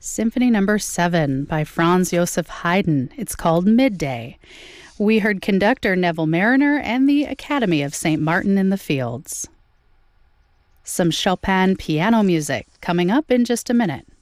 Symphony Number 7 by Franz Joseph Haydn. It's called Midday. We heard conductor Neville Mariner and the Academy of St. Martin in the Fields. Some Chopin piano music coming up in just a minute.